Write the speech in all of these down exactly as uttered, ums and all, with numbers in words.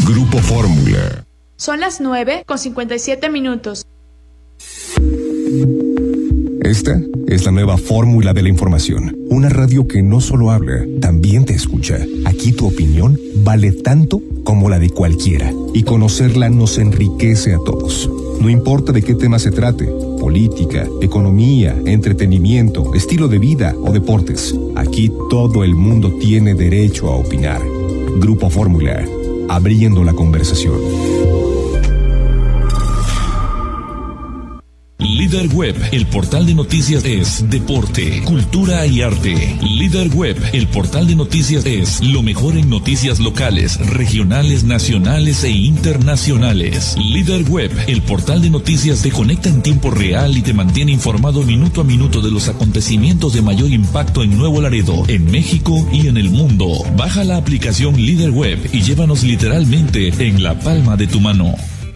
Grupo Fórmula. Son las nueve con cincuenta y siete minutos. Esta es la nueva fórmula de la información. Una radio que no solo habla, también te escucha. Aquí tu opinión vale tanto como la de cualquiera. Y conocerla nos enriquece a todos. No importa de qué tema se trate. Política, economía, entretenimiento, estilo de vida o deportes. Aquí todo el mundo tiene derecho a opinar. Grupo Fórmula. Abriendo la conversación. Líder Web, el portal de noticias es deporte, cultura y arte. Líder Web, el portal de noticias es lo mejor en noticias locales, regionales, nacionales e internacionales. Líder Web, el portal de noticias te conecta en tiempo real y te mantiene informado minuto a minuto de los acontecimientos de mayor impacto en Nuevo Laredo, en México y en el mundo. Baja la aplicación Líder Web y llévanos literalmente en la palma de tu mano.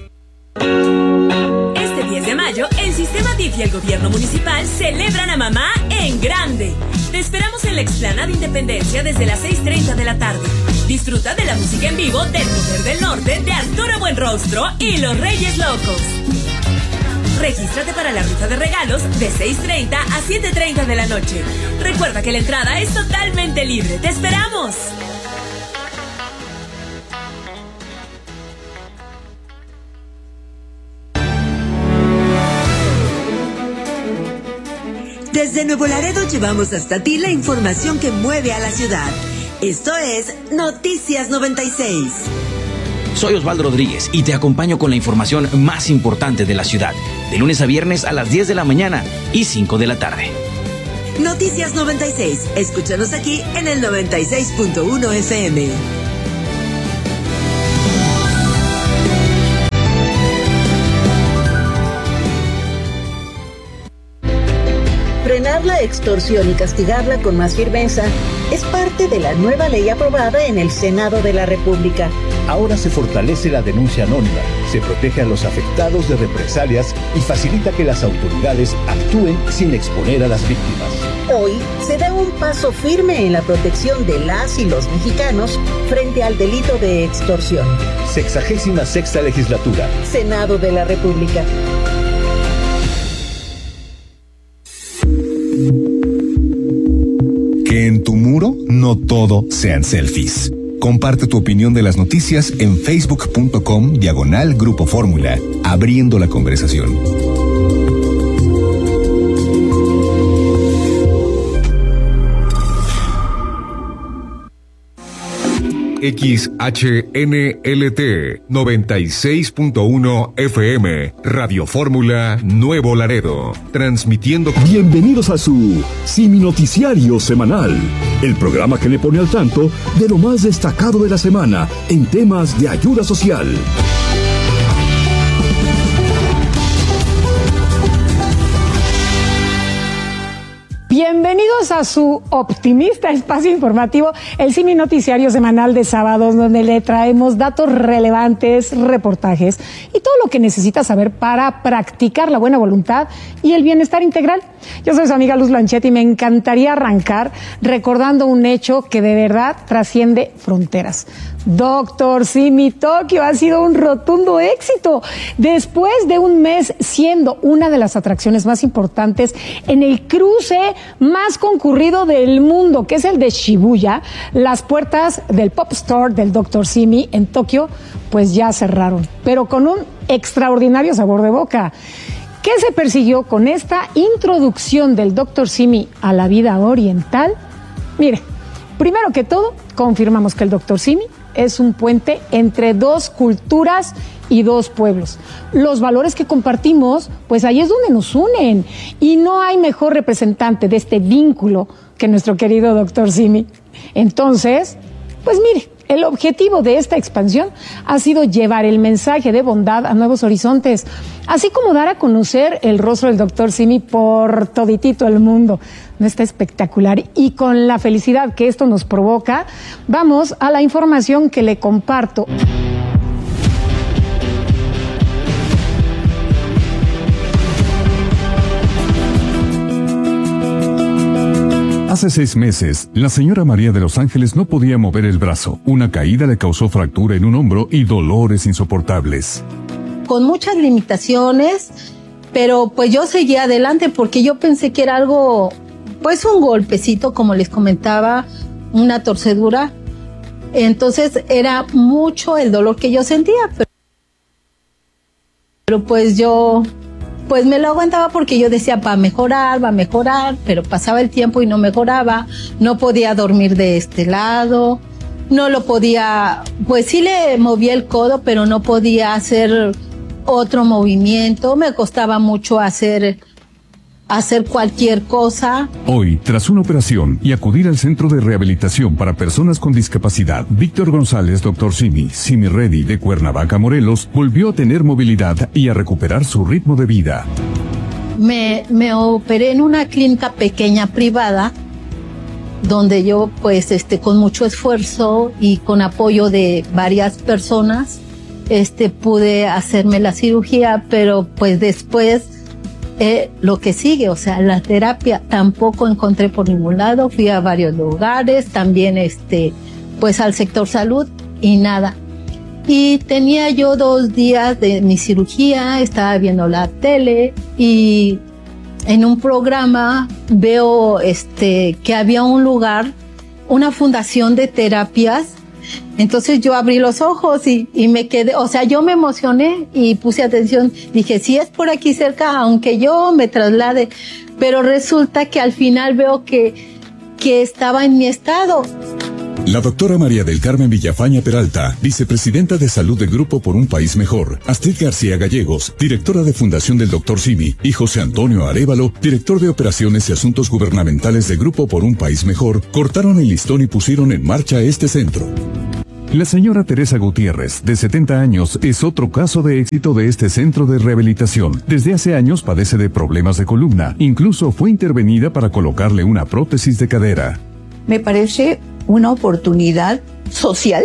De mayo, el Sistema D I F y el gobierno municipal celebran a mamá en grande. Te esperamos en la explanada Independencia desde las seis treinta de la tarde. Disfruta de la música en vivo del Poder del Norte de Arturo Buenrostro y los Reyes Locos. Regístrate para la rifa de regalos de seis treinta a siete treinta de la noche. Recuerda que la entrada es totalmente libre. ¡Te esperamos! Desde Nuevo Laredo llevamos hasta ti la información que mueve a la ciudad. Esto es Noticias noventa y seis. Soy Osvaldo Rodríguez y te acompaño con la información más importante de la ciudad, de lunes a viernes a las diez de la mañana y cinco de la tarde. Noticias noventa y seis. Escúchanos aquí en el noventa y seis punto uno F M. Frenar la extorsión y castigarla con más firmeza es parte de la nueva ley aprobada en el Senado de la República. Ahora se fortalece la denuncia anónima, se protege a los afectados de represalias y facilita que las autoridades actúen sin exponer a las víctimas. Hoy se da un paso firme en la protección de las y los mexicanos frente al delito de extorsión. Sexagésima sexta legislatura. Senado de la República. Que en tu muro no todo sean selfies. Comparte tu opinión de las noticias en facebook.com diagonal Grupo Fórmula, abriendo la conversación. X H N L T noventa y seis punto uno F M, Radio Fórmula Nuevo Laredo, transmitiendo. Bienvenidos a su Simi Noticiario Semanal, el programa que le pone al tanto de lo más destacado de la semana en temas de ayuda social. Bienvenidos a su optimista espacio informativo, el Simi Noticiario Semanal de sábados, donde le traemos datos relevantes, reportajes y todo lo que necesita saber para practicar la buena voluntad y el bienestar integral. Yo soy su amiga Luz Lanchetti y me encantaría arrancar recordando un hecho que de verdad trasciende fronteras. Doctor Simi Tokio ha sido un rotundo éxito. Después de un mes siendo una de las atracciones más importantes en el cruce más concurrido del mundo, que es el de Shibuya, las puertas del Pop Store del Doctor Simi en Tokio, pues ya cerraron, pero con un extraordinario sabor de boca. ¿Qué se persiguió con esta introducción del Doctor Simi a la vida oriental? Mire, primero que todo, confirmamos que el Doctor Simi es un puente entre dos culturas y dos pueblos. Los valores que compartimos, pues ahí es donde nos unen. Y no hay mejor representante de este vínculo que nuestro querido Doctor Simi. Entonces, pues mire, el objetivo de esta expansión ha sido llevar el mensaje de bondad a nuevos horizontes, así como dar a conocer el rostro del Doctor Simi por toditito el mundo. ¿No está espectacular? Y con la felicidad que esto nos provoca, vamos a la información que le comparto. Hace seis meses, la señora María de los Ángeles no podía mover el brazo. Una caída le causó fractura en un hombro y dolores insoportables. Con muchas limitaciones, pero pues yo seguía adelante porque yo pensé que era algo, pues un golpecito, como les comentaba, una torcedura. Entonces era mucho el dolor que yo sentía, pero, pero pues yo, pues me lo aguantaba porque yo decía, va a mejorar, va a mejorar, pero pasaba el tiempo y no mejoraba, no podía dormir de este lado, no lo podía, pues sí le movía el codo, pero no podía hacer otro movimiento, me costaba mucho hacer... hacer cualquier cosa. Hoy, tras una operación y acudir al Centro de Rehabilitación para Personas con Discapacidad, Víctor González, doctor Simi, Simi Ready de Cuernavaca, Morelos, volvió a tener movilidad y a recuperar su ritmo de vida. Me, me operé en una clínica pequeña privada, donde yo, pues, este, con mucho esfuerzo y con apoyo de varias personas, este, pude hacerme la cirugía, pero pues después Eh, lo que sigue, o sea, la terapia tampoco encontré por ningún lado, fui a varios lugares, también este, pues al sector salud y nada. Y tenía yo dos días de mi cirugía, estaba viendo la tele y en un programa veo este, que había un lugar, una fundación de terapias. Entonces yo abrí los ojos y, y me quedé, o sea, yo me emocioné y puse atención. Dije, si es por aquí cerca, aunque yo me traslade, pero resulta que al final veo que, que estaba en mi estado. La doctora María del Carmen Villafaña Peralta, vicepresidenta de Salud de Grupo por un País Mejor, Astrid García Gallegos, directora de Fundación del doctor Simi, y José Antonio Arévalo, director de Operaciones y Asuntos Gubernamentales de Grupo por un País Mejor, cortaron el listón y pusieron en marcha este centro. La señora Teresa Gutiérrez, de setenta años, es otro caso de éxito de este centro de rehabilitación. Desde hace años padece de problemas de columna. Incluso fue intervenida para colocarle una prótesis de cadera. Me parece una oportunidad social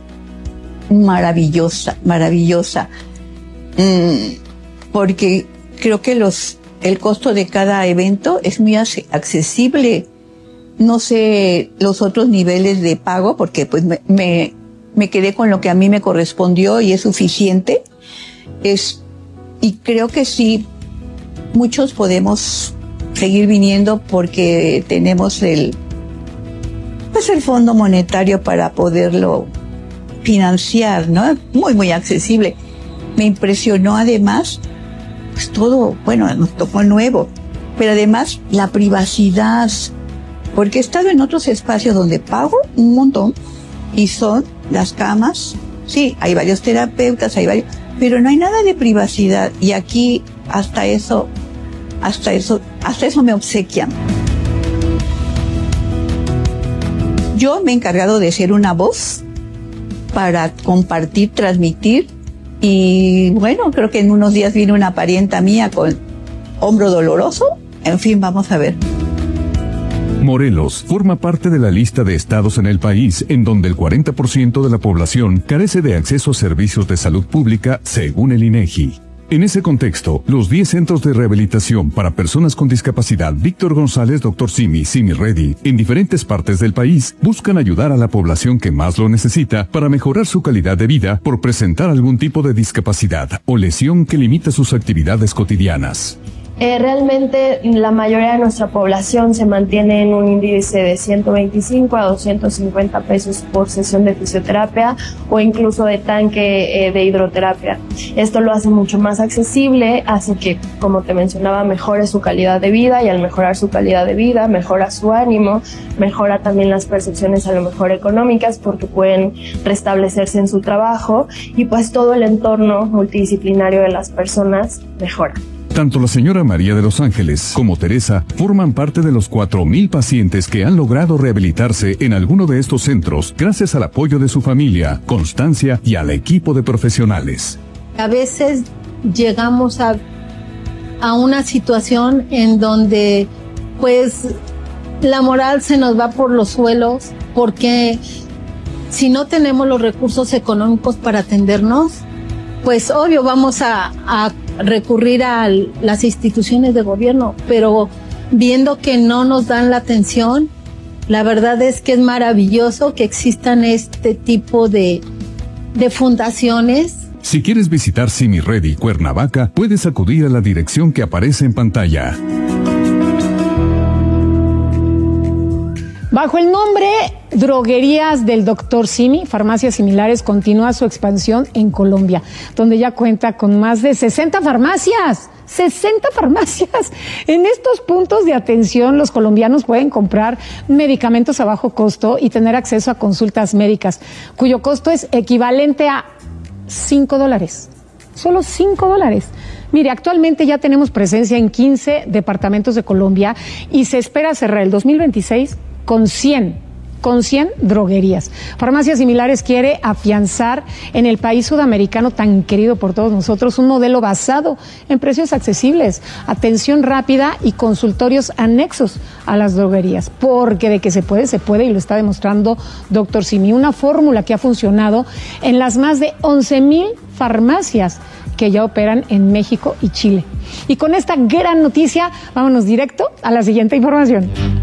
maravillosa, maravillosa. Mm, porque creo que los, el costo de cada evento es muy accesible. No sé los otros niveles de pago porque pues me, me Me quedé con lo que a mí me correspondió y es suficiente. Es, y creo que sí, muchos podemos seguir viniendo porque tenemos el, pues el Fondo Monetario para poderlo financiar, ¿no? Muy, muy accesible. Me impresionó además, pues todo, bueno, nos tocó nuevo, pero además la privacidad, porque he estado en otros espacios donde pago un montón y son las camas, sí, hay varios terapeutas, hay varios, pero no hay nada de privacidad y aquí hasta eso, hasta eso, hasta eso me obsequian. Yo me he encargado de ser una voz para compartir, transmitir y bueno, creo que en unos días viene una parienta mía con hombro doloroso, en fin, vamos a ver. Morelos forma parte de la lista de estados en el país en donde el cuarenta por ciento de la población carece de acceso a servicios de salud pública, según el INEGI. En ese contexto, los diez centros de rehabilitación para personas con discapacidad Víctor González, doctor Simi, Simi Ready, en diferentes partes del país, buscan ayudar a la población que más lo necesita para mejorar su calidad de vida por presentar algún tipo de discapacidad o lesión que limita sus actividades cotidianas. Eh, realmente la mayoría de nuestra población se mantiene en un índice de ciento veinticinco a doscientos cincuenta pesos por sesión de fisioterapia o incluso de tanque eh, de hidroterapia. Esto lo hace mucho más accesible, hace que, como te mencionaba, mejore su calidad de vida y al mejorar su calidad de vida, mejora su ánimo, mejora también las percepciones a lo mejor económicas porque pueden restablecerse en su trabajo y pues todo el entorno multidisciplinario de las personas mejora. Tanto la señora María de los Ángeles como Teresa forman parte de los cuatro mil pacientes que han logrado rehabilitarse en alguno de estos centros gracias al apoyo de su familia, constancia y al equipo de profesionales. A veces llegamos a, a una situación en donde pues la moral se nos va por los suelos porque si no tenemos los recursos económicos para atendernos, pues obvio vamos a, a recurrir a las instituciones de gobierno, pero viendo que no nos dan la atención, La verdad es que es maravilloso que existan este tipo de, de fundaciones. Si quieres visitar Simi Ready Cuernavaca, puedes acudir a la dirección que aparece en pantalla. Bajo el nombre Droguerías del doctor Simi, Farmacias Similares continúa su expansión en Colombia, donde ya cuenta con más de sesenta farmacias. sesenta farmacias. En estos puntos de atención, los colombianos pueden comprar medicamentos a bajo costo y tener acceso a consultas médicas, cuyo costo es equivalente a cinco dólares. Solo cinco dólares. Mire, actualmente ya tenemos presencia en quince departamentos de Colombia y se espera cerrar el dos mil veintiséis con cien, con cien droguerías. Farmacias Similares quiere afianzar en el país sudamericano tan querido por todos nosotros un modelo basado en precios accesibles, atención rápida y consultorios anexos a las droguerías, porque de que se puede, se puede, y lo está demostrando doctor Simi, una fórmula que ha funcionado en las más de once mil farmacias que ya operan en México y Chile. Y con esta gran noticia, vámonos directo a la siguiente información.